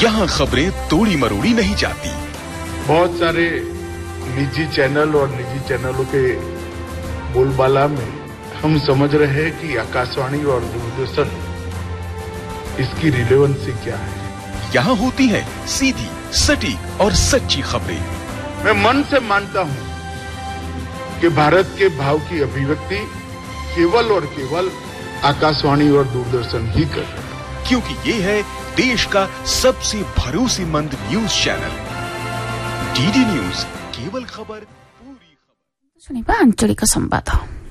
यहाँ खबरें तोड़ी मरोड़ी नहीं जाती। बहुत सारे निजी चैनल और निजी चैनलों के बोलबाला में हम समझ रहे हैं कि आकाशवाणी और दूरदर्शन इसकी रिलेवेंसी क्या है। यहाँ होती है सीधी, सटीक और सच्ची खबरें। मैं मन से मानता हूँ कि भारत के भाव की अभिव्यक्ति केवल और केवल आकाशवाणी और दूरदर्शन ही कर रहे हैं, क्योंकि ये है देश का सबसे भरोसेमंद न्यूज चैनल। डीडी न्यूज, केवल खबर, पूरी खबर। ଶୁଣିବା ଆଞ୍ଚଳିକ ସମ୍ବାଦ।